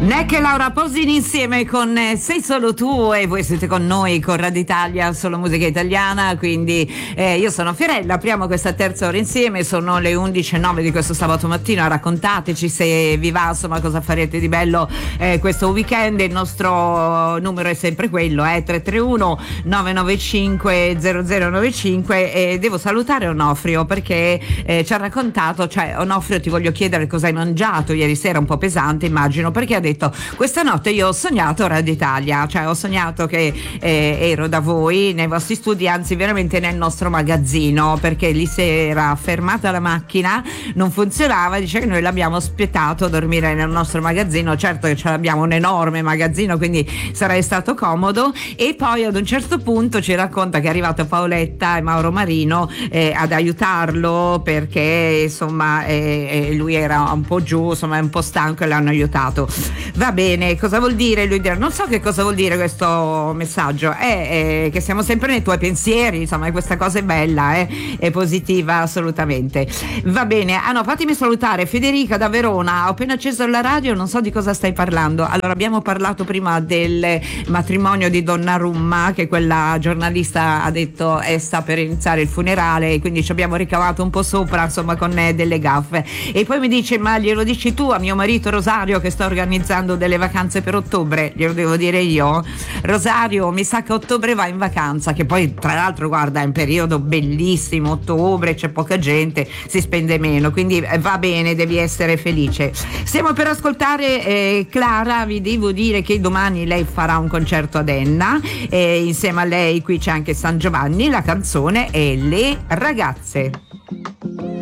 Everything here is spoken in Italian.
Neck e Laura Pausini insieme con Sei solo tu, e voi siete con noi con Radio Italia, solo musica italiana. Quindi io sono Fiorella, apriamo questa terza ora insieme, sono le 11:09 di questo sabato mattino. Raccontateci se vi va, insomma, cosa farete di bello questo weekend. Il nostro numero è sempre quello, 331 995 0095, e devo salutare Onofrio perché ci ha raccontato, cioè Onofrio, ti voglio chiedere cosa hai mangiato ieri sera, un po' pesante immagino, perché ha detto: questa notte io ho sognato Radio Italia, cioè ho sognato che ero da voi nei vostri studi, anzi veramente nel nostro magazzino, perché lì si era fermata la macchina, non funzionava, dice che noi l'abbiamo aspettato a dormire nel nostro magazzino. Certo che ce l'abbiamo un enorme magazzino, quindi sarebbe stato comodo. E poi ad un certo punto ci racconta che è arrivato Paoletta e Mauro Marino ad aiutarlo, perché insomma lui era un po' giù, insomma è un po' stanco, e l'hanno aiutato. Va bene, cosa vuol dire? Lui dirà: non so che cosa vuol dire questo messaggio, è che siamo sempre nei tuoi pensieri, insomma questa cosa è bella, è positiva assolutamente. Va bene, no, fatemi salutare Federica da Verona. Ho appena acceso la radio, non so di cosa stai parlando. Allora, abbiamo parlato prima del matrimonio di Donnarumma, che quella giornalista ha detto sta per iniziare il funerale, e quindi ci abbiamo ricavato un po' sopra, insomma, con delle gaffe. E poi mi dice: ma glielo dici tu a mio marito Rosario che sta organizzando delle vacanze per ottobre? Glielo devo dire io? Rosario, mi sa che ottobre va in vacanza, che poi tra l'altro guarda è un periodo bellissimo, ottobre, c'è poca gente, si spende meno, quindi va bene, devi essere felice. Stiamo per ascoltare Clara. Vi devo dire che domani lei farà un concerto ad Enna, insieme a lei qui c'è anche San Giovanni. La canzone è Le ragazze.